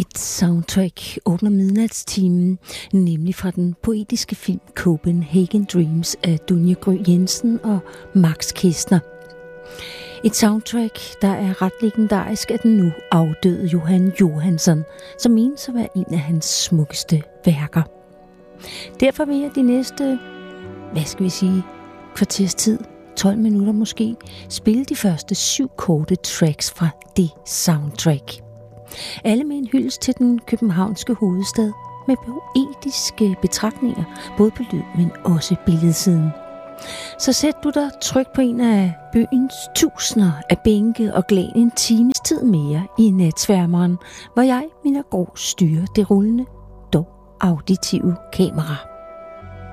Soundtrack åbner midnatstimen, nemlig fra den poetiske film Copenhagen Dreams af Dunja Gry Jensen og Max Kestner. Et soundtrack, der er ret legendarisk af den nu afdøde Johan Johansson, som menes at være en af hans smukkeste værker. Derfor vil jeg de næste, kvarters tid, 12 minutter måske, spille de første 7 korte tracks fra det soundtrack. Alle med en hyldest til den københavnske hovedstad med poetiske betragtninger, både på lyd, men også billedsiden. Så sæt du dig tryk på en af byens tusinder af bænke og glæn en times tid mere i natsværmeren, hvor jeg, Mina Grå, styrer det rullende, dog auditive kamera.